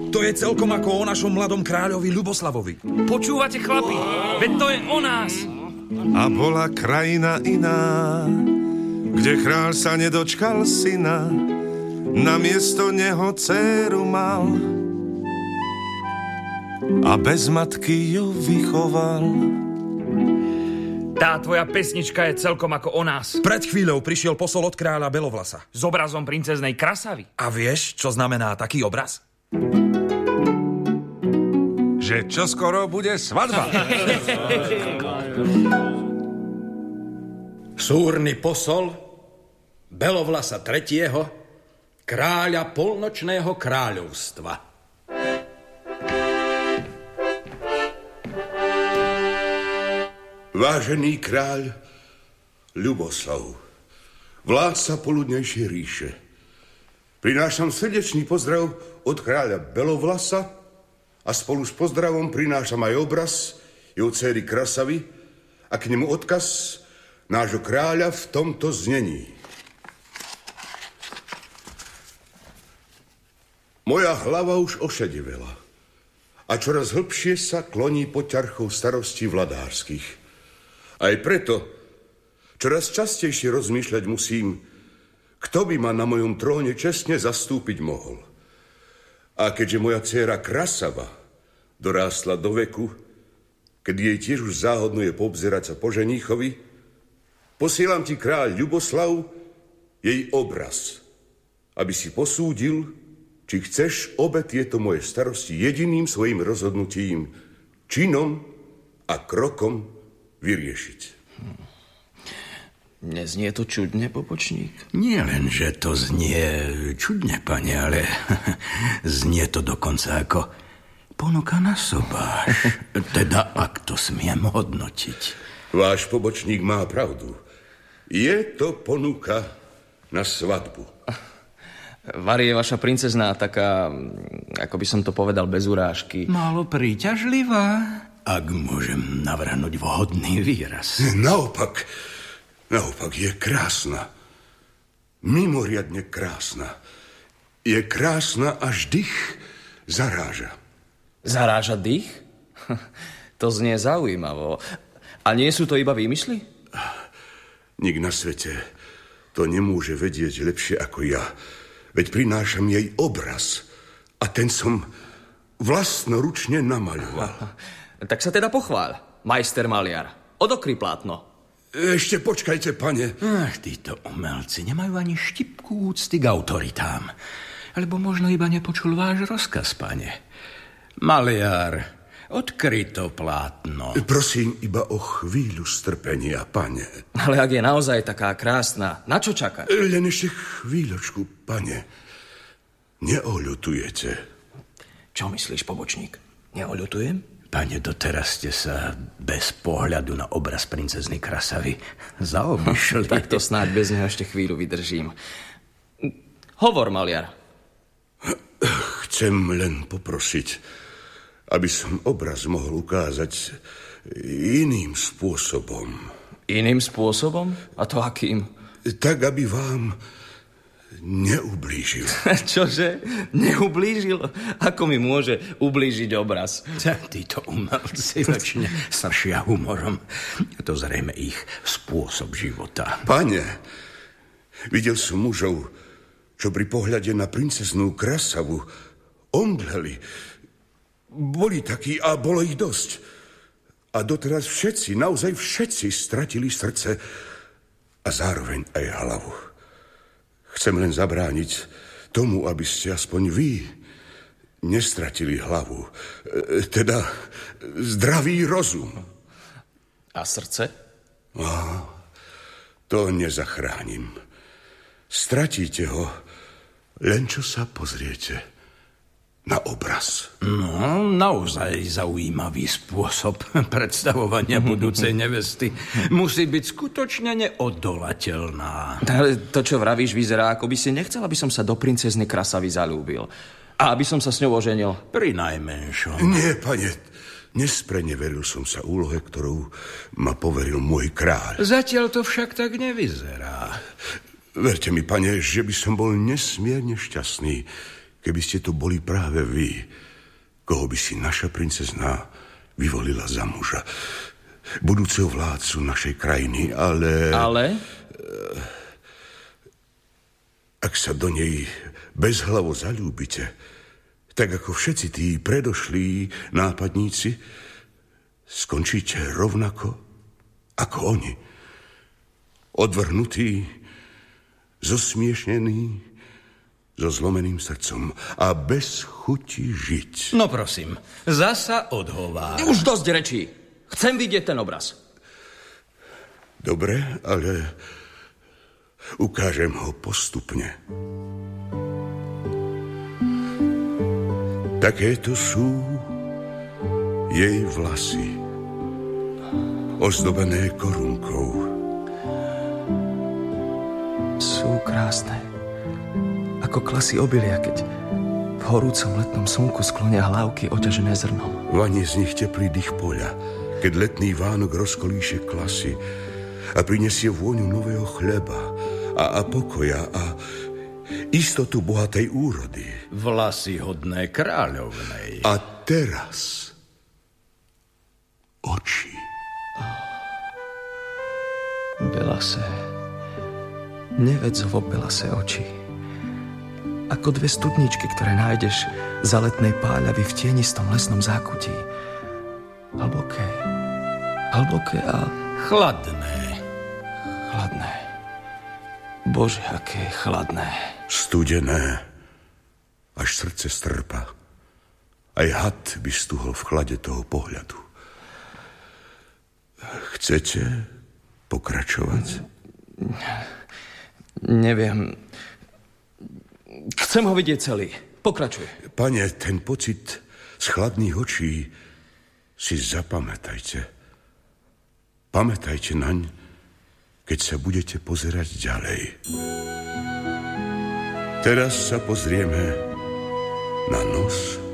To je celkom ako o našom mladom kráľovi Ľuboslavovi. Počúvate, chlapi? Veď to je o nás. A bola krajina iná, kde kráľ sa nedočkal syna, namiesto neho dcéru mal a bez matky ju vychoval. Tá tvoja pesnička je celkom ako o nás. Pred chvíľou prišiel posol od kráľa Belovlasa. S obrazom princeznej Krasavy. A vieš, čo znamená taký obraz? Že čoskoro bude svadba. Súrny posol Belovlasa III., kráľa polnočného kráľovstva. Vážený kráľ Ľuboslav, vládca poludnejšej ríše, prinášam srdečný pozdrav od kráľa Belovlasa a spolu s pozdravom prinášam aj obraz jeho dcéry Krasavy a k nemu odkaz nášho kráľa v tomto znení. Moja hlava už ošedivela a čoraz hlbšie sa kloní pod ťarchou starostí vladárskych. Aj preto čoraz častejšie rozmýšľať musím, kto by ma na mojom tróne čestne zastúpiť mohol. A keďže moja dcéra Krasava dorástla do veku, kedy jej tiež už záhodno je poobzerať sa po ženíchovi, posielam ti, kráľ Ľuboslav, jej obraz, aby si posúdil, či chceš obe tieto moje starosti jediným svojim rozhodnutím, činom a krokom vyriešiť. Neznie to čudne, pobočník? Nie len, že to znie čudne, pane, ale znie to dokonca ako ponuka na sobáš. Teda, ak to smiem hodnotiť. Váš pobočník má pravdu. Je to ponuka na svadbu. Vary je vaša princezná taká, ako by som to povedal, bez urážky. Málo príťažlivá, ak môžem navrhnúť vhodný výraz. Naopak je krásna. Mimoriadne krásna. Je krásna, až dých zaráža. Zaráža dých? To znie zaujímavo. A nie sú to iba výmysly? Nik na svete to nemôže vedieť lepšie ako ja. Veď prinášam jej obraz. A ten som vlastnoručne namaľoval. Tak sa teda pochvál, majster maliar. Odokry plátno. Ešte počkajte, pane. Títo umelci nemajú ani štipku úcty k autoritám. Alebo možno iba nepočul váš rozkaz, pane. Maliar, odkry to plátno. Prosím iba o chvíľu strpenia, pane. Ale ak je naozaj taká krásna, na čo čakáš? Len ešte chvíľočku, pane. Neoľutujete. Čo myslíš, pobočník? Neoľutujem? Pane, doteraz ste sa bez pohľadu na obraz princezny Krasavy zaobišli. Tak to snáď bez neho ešte chvíľu vydržím. Hovor, maliar. Chcem len poprosiť, aby som obraz mohol ukázať iným spôsobom. Iným spôsobom? A to akým? Tak, aby vám neublížil. Čože? Neublížil? Ako mi môže ublížiť obraz? Títo umelci väčšine strašia humorom. Je to zrejme ich spôsob života. Pane, videl som mužov, čo pri pohľade na princeznú Krasavu omdleli. Boli takí a bolo ich dosť. A doteraz všetci, naozaj všetci stratili srdce a zároveň aj hlavu. Chcem len zabrániť tomu, aby ste aspoň vy nestratili hlavu. Teda zdravý rozum. A srdce? To nezachránim. Stratíte ho, len čo sa pozriete na obraz. No, naozaj zaujímavý spôsob predstavovania budúcej nevesty. Musí byť skutočne neodolateľná. Ale to, čo vravíš, vyzerá, ako by si nechcel, aby som sa do princezny Krasavy zalúbil. A aby som sa s ňou oženil. Pri najmenšom. Nie, pane, nespreneveril som sa úlohe, ktorou ma poveril môj kráľ. Zatiaľ to však tak nevyzerá. Verte mi, pane, že by som bol nesmierne šťastný, keby ste to boli práve vy, koho by si naša princezná vyvolila za muža. Budúceho vládcu našej krajiny, ale... Ale? Ak sa do nej bezhlavo zaľúbite, tak ako všetci tí predošlí nápadníci, skončíte rovnako ako oni. Odvrhnutí, zosmiešnený, so zlomeným srdcom a bez chuti žiť. No prosím, zasa odhovár. Už dosť rečí. Chcem vidieť ten obraz. Dobre, ale ukážem ho postupne. Takéto sú jej vlasy, ozdobené korunkou. Sú krásne, ako klasy obilia, keď v horúcom letnom slnku sklonia hlávky oťažené zrnom. Vanie z nich teplý dých poľa, keď letný Vánok rozkolíše klasy a prinesie vôňu nového chleba a pokoja a istotu bohatej úrody. Vlasy hodné kráľovnej. A teraz oči. Belasé, nevedzovo belasé oči. Ako dve studničky, ktoré nájdeš za letnej páľavy v tienistom lesnom zákutí. Hlboké a... Chladné. Chladné. Bože, aké chladné. Studené, až srdce strpa. Aj had by stuhol v chlade toho pohľadu. Chcete pokračovať? Neviem. Chcem ho vidieť celý. Pokračuj. Pane, ten pocit z chladných očí si zapamätajte. Pamätajte naň, keď sa budete pozerať ďalej. Teraz sa pozrieme na nos